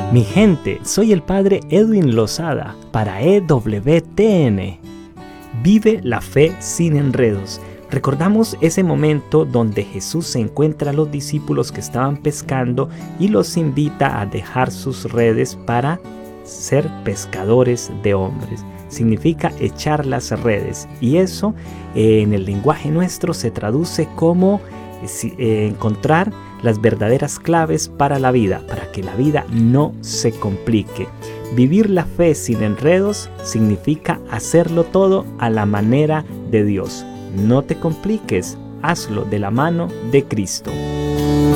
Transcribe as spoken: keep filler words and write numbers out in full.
Mi gente, soy el padre Edwin Lozada para E W T N. Vive la fe sin enredos. Recordamos ese momento donde Jesús se encuentra a los discípulos que estaban pescando y los invita a dejar sus redes para ser pescadores de hombres. Significa echar las redes, y eso eh, en el lenguaje nuestro se traduce como eh, encontrar las verdaderas claves para la vida, para que la vida no se complique. Vivir la fe sin enredos significa hacerlo todo a la manera de Dios. No te compliques, hazlo de la mano de Cristo.